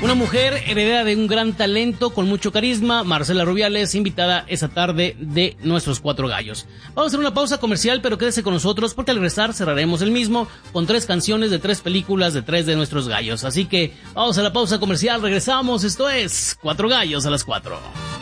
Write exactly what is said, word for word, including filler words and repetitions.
Una mujer heredera de un gran talento, con mucho carisma, Marcela Rubiales, invitada esta tarde de Nuestros Cuatro Gallos. Vamos a hacer una pausa comercial, pero quédese con nosotros porque al regresar cerraremos el mismo con tres canciones de tres películas de tres de nuestros gallos. Así que vamos a la pausa comercial, regresamos, esto es Cuatro Gallos a las Cuatro.